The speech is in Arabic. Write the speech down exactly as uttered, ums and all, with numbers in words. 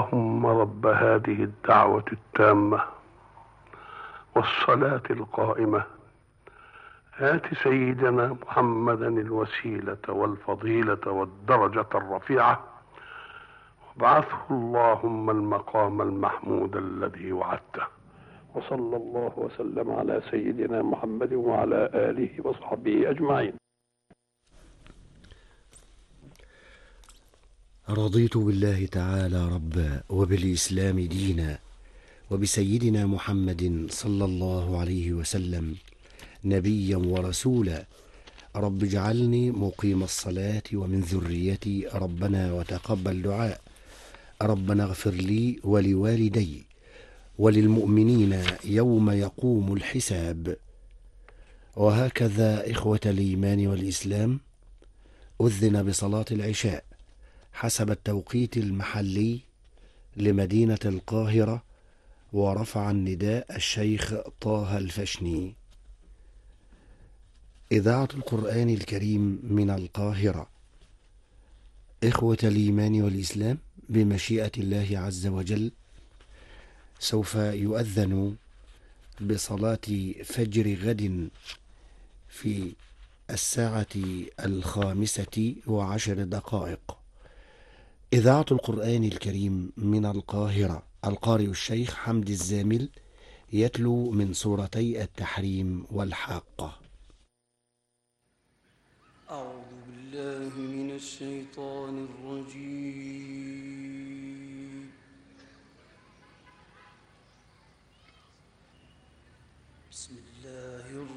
اللهم رب هذه الدعوة التامة والصلاة القائمة آت سيدنا محمدا الوسيلة والفضيلة والدرجة الرفيعة وابعثه اللهم المقام المحمود الذي وعدته. وصلى الله وسلم على سيدنا محمد وعلى آله وصحبه أجمعين. رضيت بالله تعالى ربا وبالإسلام دينا وبسيدنا محمد صلى الله عليه وسلم نبيا ورسولا. رب اجعلني مقيم الصلاة ومن ذريتي ربنا وتقبل دعاء. ربنا اغفر لي ولوالدي وللمؤمنين يوم يقوم الحساب. وهكذا إخوة الإيمان والإسلام أذن بصلاة العشاء حسب التوقيت المحلي لمدينة القاهرة، ورفع النداء الشيخ طه الفشني. إذاعة القرآن الكريم من القاهرة. إخوة الإيمان والإسلام، بمشيئة الله عز وجل سوف يؤذن بصلاة فجر غد في الساعة الخامسة وعشر دقائق. إذاعة القرآن الكريم من القاهرة. القارئ الشيخ حمد الزامل يتلو من سورتي التحريم والحاقة. أعوذ بالله من الشيطان الرجيم.